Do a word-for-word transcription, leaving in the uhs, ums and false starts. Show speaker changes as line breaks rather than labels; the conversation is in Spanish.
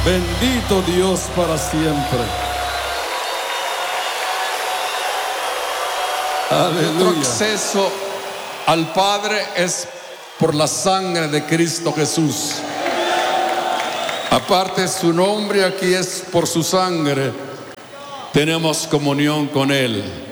Bendito Dios para siempre.
Nuestro
Aleluya.
acceso al Padre es por la sangre de Cristo Jesús. Aparte su nombre, aquí es por su sangre. Tenemos comunión con Él.